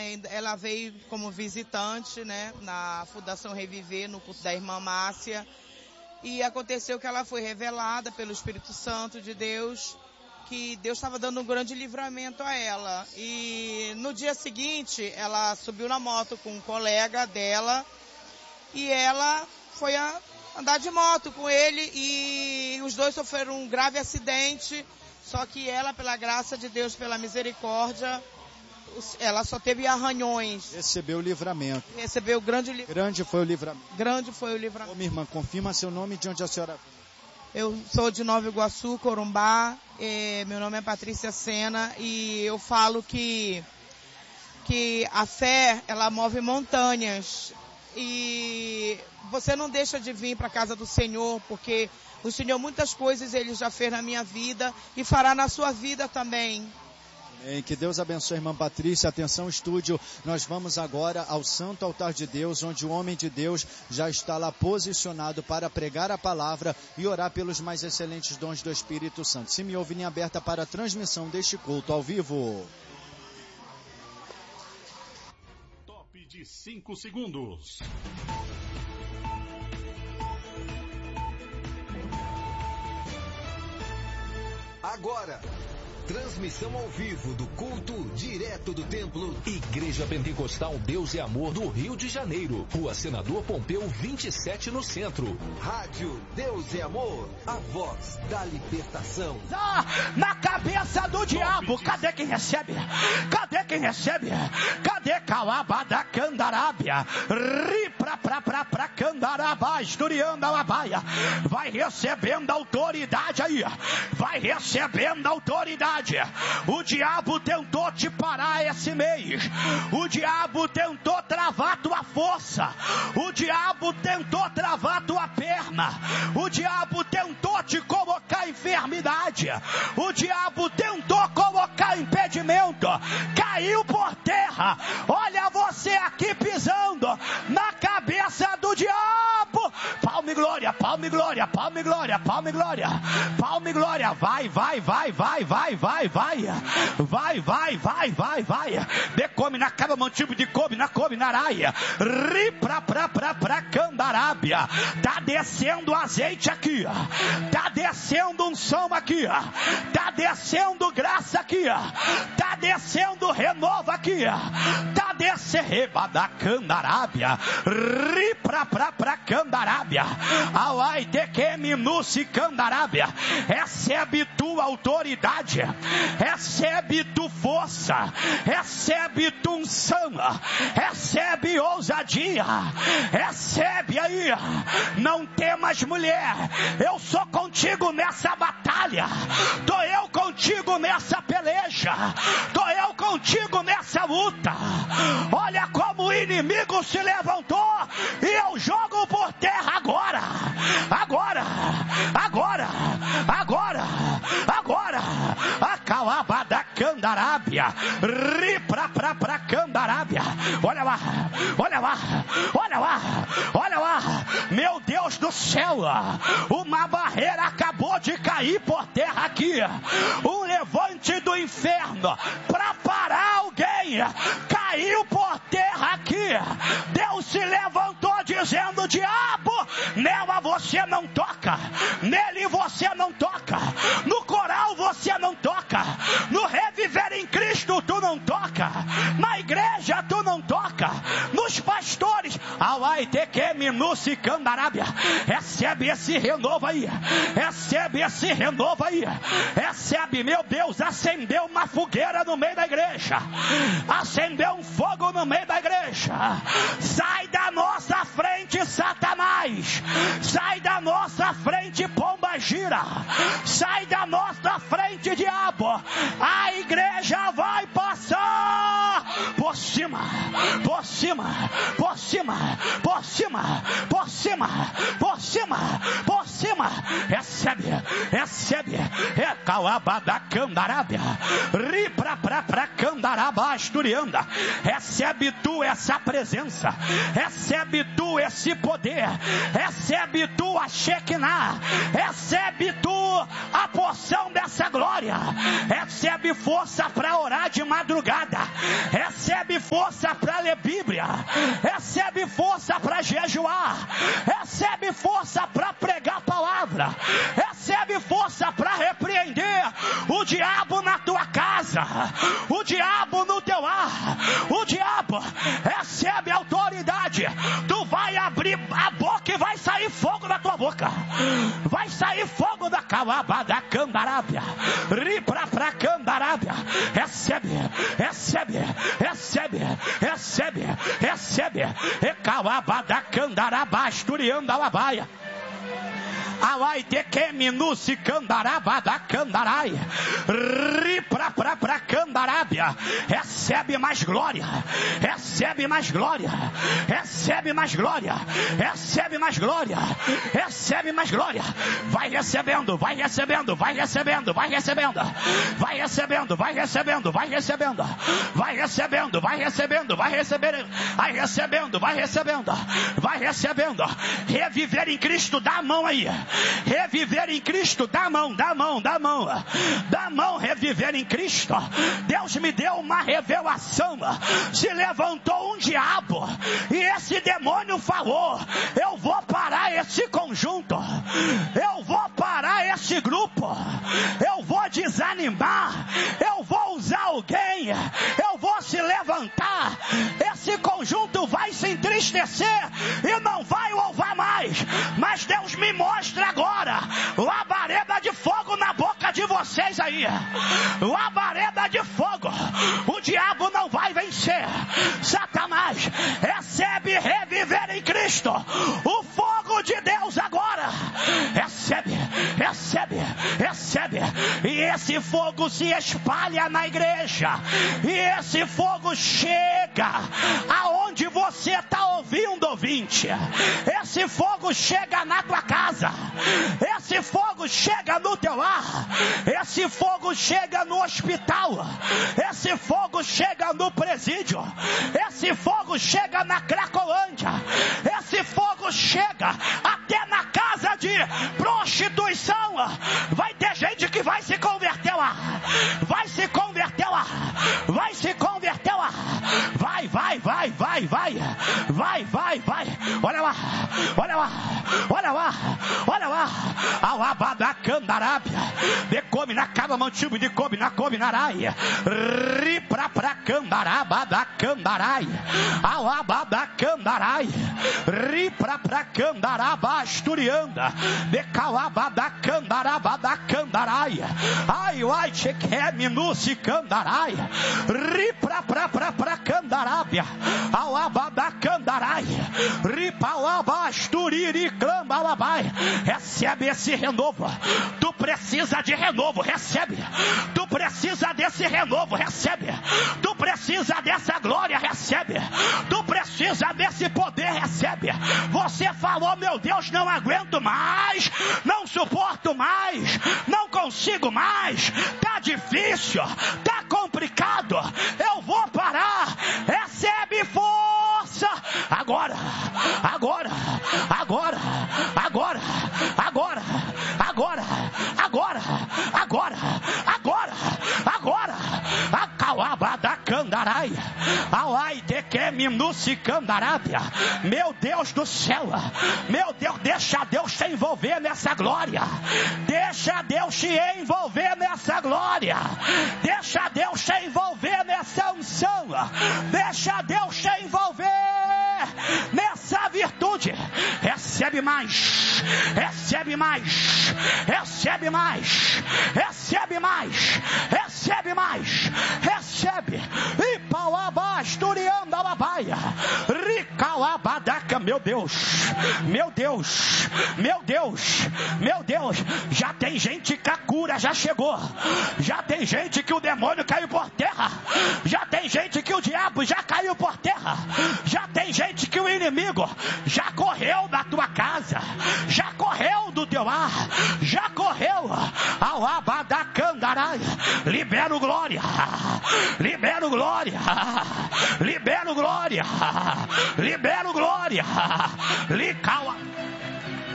ela veio como visitante, né, na Fundação Reviver, no culto da irmã Márcia. E aconteceu que ela foi revelada pelo Espírito Santo de Deus, que Deus estava dando um grande livramento a ela. E no dia seguinte, ela subiu na moto com um colega dela e ela foi andar de moto com ele e os dois sofreram um grave acidente, só que ela, pela graça de Deus, pela misericórdia, ela só teve arranhões. Recebeu o livramento. Recebeu grande livramento. Grande foi o livramento. Grande foi o livramento. Ô, minha irmã, confirma seu nome e de onde a senhora... Eu sou de Nova Iguaçu, Corumbá, meu nome é Patrícia Sena e eu falo que a fé, ela move montanhas e você não deixa de vir para a casa do Senhor, porque o Senhor muitas coisas Ele já fez na minha vida e fará na sua vida também. Que Deus abençoe a irmã Patrícia. Atenção, estúdio, nós vamos agora ao Santo Altar de Deus, onde o homem de Deus já está lá posicionado para pregar a palavra e orar pelos mais excelentes dons do Espírito Santo. Se me ouve, linha aberta para a transmissão deste culto ao vivo. Top de 5 segundos. Agora, transmissão ao vivo do culto direto do templo Igreja Pentecostal Deus é Amor do Rio de Janeiro, Rua Senador Pompeu 27 no centro. Rádio Deus é Amor, a voz da libertação. Na cabeça do diabo, cadê quem recebe? Cadê quem recebe? Cadê Calabada Candarábia? Pra Candarabá, Esturianda Labaia. Vai recebendo autoridade aí. Vai recebendo autoridade. O diabo tentou te parar esse mês. O diabo tentou travar tua força. O diabo tentou travar tua perna. O diabo tentou te colocar enfermidade. O diabo tentou colocar impedimento. Caiu por terra. Olha você aqui pisando na cabeça do diabo. Palme glória, palme glória, palme glória, palme glória, palme glória. Vai, vai, vai, vai, vai, vai, vai, vai, vai, vai, vai, vai. Decome na caba mantibo de come na come na araia. Ri pra Candarábia. Tá descendo azeite aqui. Tá descendo unção aqui. Tá descendo graça aqui. Tá descendo renovo aqui. Tá descendo reba da Candarábia. Ri pra Candarábia. Alai de que minuci Candarábia. Recebe tua autoridade. Recebe tu força. Recebe tu unção. Recebe ousadia. Recebe aí. Não temas, mulher. Eu sou contigo nessa batalha. Tô eu contigo nessa peleja. Tô eu contigo nessa luta. Olha como o inimigo se levantou e eu jogo por terra agora. Agora. Agora. Agora. Agora. A calabada Candarábia. Ri pra Candarábia. Olha lá. Olha lá. Olha lá. Olha lá. Meu Deus do céu. Uma barreira acabou de cair por terra aqui. Um levante do inferno para parar alguém. Caiu por terra aqui. Deus se levantou dizendo: diabo, nela você não toca. Nele você não toca. No coral você não toca. No reviver em Cristo tu não toca. Na igreja tu não toca. Nos pastores, alai te que minuci Candarábia. Recebe esse renovo aí. Recebe esse renovo aí. Recebe, meu Deus, acendeu uma fogueira no meio da igreja. Acendeu um fogo no meio da igreja. Sai da nossa frente, Satanás. Sai da nossa frente, pomba gira. Sai da nossa frente, diabo. A igreja vai passar por cima, por cima, por cima, por cima, por cima, por cima, por cima. Recebe, recebe. É calabada Candarábia. Ri pra Candarabá, Asturianda. Recebe tu essa presença. Recebe tu tu esse poder, recebe tu a Shekinah, recebe tu a porção dessa glória, recebe força para orar de madrugada, recebe força para ler Bíblia, recebe força para jejuar, recebe força para pregar a palavra, recebe força para repreender o diabo na tua casa, o diabo no teu lar, o diabo recebe autoridade. Tu vai abrir a boca e vai sair fogo da tua boca, vai sair fogo da calaba da candarábia, ripra pra candarábia. Recebe, recebe, recebe, recebe, recebe, e calaba da candaraba, esturianda labaia. Alai de que minuci candaraba da candarai, ripra pra candarábia. Recebe mais glória, recebe mais glória, recebe mais glória, recebe mais glória, recebe mais glória. Vai recebendo, vai recebendo, vai recebendo, vai recebendo, vai recebendo, vai recebendo, vai recebendo, vai recebendo, vai recebendo, vai recebendo, vai recebendo, vai recebendo, vai recebendo. Reviver em Cristo, dá a mão aí. Reviver em Cristo, dá a mão, dá a mão, dá a mão, dá a mão. Reviver em Cristo. Deus me deu uma revelação. Se levantou um diabo e esse demônio falou: eu vou parar esse conjunto, eu vou parar esse grupo, eu vou desanimar, eu vou usar alguém, eu vou se levantar, esse conjunto vai se entristecer e não vai louvar mais. Mas Deus me mostra agora labareda de fogo na boca de vocês aí, labareda de fogo. O diabo não vai vencer. Satanás, recebe reviver em Cristo o fogo de Deus agora. Recebe, recebe, recebe. E esse fogo se espalha na igreja, e esse fogo chega aonde você está ouvindo, ouvinte. Esse fogo chega na tua casa, esse fogo chega no teu lar, esse fogo chega no hospital, esse fogo chega no presídio, esse fogo chega na Cracolândia, esse fogo chega até na casa de prostituição. Vai ter gente que vai se converter lá, vai se converter lá, vai se converter lá. Vai, vai, vai, vai, vai, vai, vai, vai. Olha lá, olha lá, olha lá, olha lá. Alabada candarábia, de come na cava mantibo de come na come naraia, ripra pra candaraba da candarai, alabada candarai, ripra pra candaraba asturianda, de calaba da candaraba da candaraia, ai, ai, cheque minuci candaraia, ripra pra candarábia, alabada candaraia, ripa alaba asturiri clama alabai. Recebe esse renovo. Tu precisa de renovo, recebe. Tu precisa desse renovo, recebe. Tu precisa dessa glória, recebe. Tu precisa desse poder, recebe. Você falou: meu Deus, não aguento mais, não suporto mais, não consigo mais, tá difícil, tá complicado, eu vou parar. Recebe força agora, agora, agora, agora, agora, agora, agora, agora, agora, agora. A calaba da candaraia, alai de que minuci candarábia. Meu Deus do céu, meu Deus, deixa Deus te envolver nessa glória, deixa Deus te envolver nessa glória, deixa Deus te envolver nessa unção, deixa Deus te envolver nessa virtude. Recebe mais, recebe mais, recebe mais, recebe mais, recebe mais, recebe. E pauabasturianda labaia, ricalabadaca. Meu Deus, meu Deus, meu Deus, meu Deus. Já tem gente que a cura já chegou, já tem gente que o demônio caiu por terra, já tem gente que o diabo já caiu por terra, já tem gente que o inimigo já correu da tua casa, já correu do teu lar, já correu ao abadacandará. Libero glória. Libero glória. Libero glória. Libero glória. Licaua.